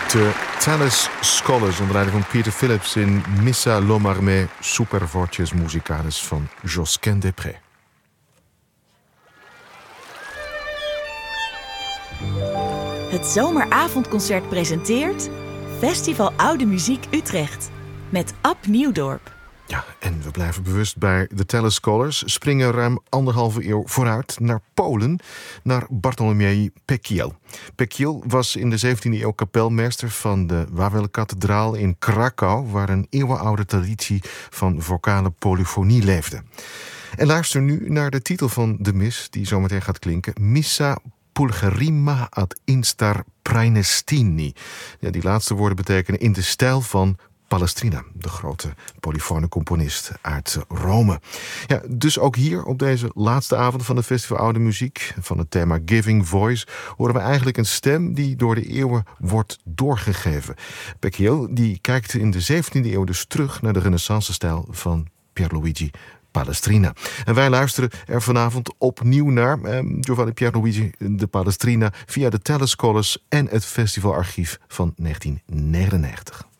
De Tallis Scholars onder leiding van Peter Phillips in Missa l'Homme Armé Super Voces Musicales van Josquin des Prés. Het Zomeravondconcert presenteert Festival Oude Muziek Utrecht met Ab Nieuwdorp. Ja, en we blijven bewust bij de Tallis Scholars. Springen ruim 1,5 eeuw vooruit naar Polen, naar Bartłomiej Pekiel. Pekiel was in de 17e eeuw kapelmeester van de Wawelkathedraal in Krakau, waar een eeuwenoude traditie van vocale polyfonie leefde. En luister nu naar de titel van de mis, die zometeen gaat klinken: Missa Pulcherima ad instar Praenestini. Ja, die laatste woorden betekenen in de stijl van Palestrina, de grote polyfone componist uit Rome. Ja, dus ook hier op deze laatste avond van het Festival Oude Muziek, van het thema Giving Voice, horen we eigenlijk een stem die door de eeuwen wordt doorgegeven. Pekiel die kijkt in de 17e eeuw dus terug naar de renaissance-stijl van Pierluigi Palestrina. En wij luisteren er vanavond opnieuw naar Giovanni Pierluigi de Palestrina via de Tallis Scholars en het festivalarchief van 1999.